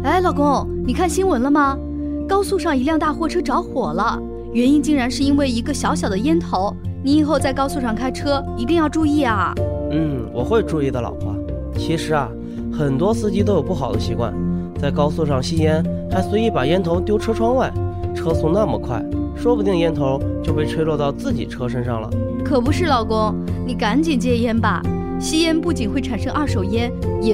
哎，老公，你看新闻了吗？高速上一辆大货车着火了，原因竟然是因为一个小小的烟头。你以后在高速上开车一定要注意啊。 我会注意的，老婆。其实啊，很多司机都有不好的习惯，在高速上吸烟，还随意把烟头丢车窗外。车速那么快，说不定烟头就被吹落到自己车身上了。 可不是，老公，你赶紧戒烟吧。吸烟不仅会产生二手烟，也